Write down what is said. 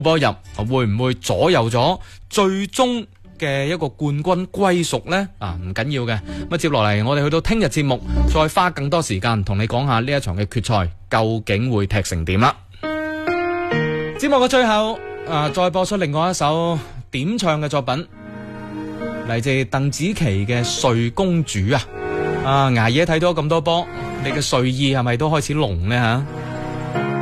波入，會唔會左右咗最終嘅一個冠軍歸屬呢？唔緊要嘅，咁接落嚟我哋去到聽日節目，再花更多時間同你講下呢一場嘅決賽究竟會踢成點啦。節目嘅最後，再播出另外一首點唱嘅作品，嚟自鄧紫棋嘅《睡公主》啊！捱夜睇咗咁多波，你嘅睡意係咪都開始濃呢？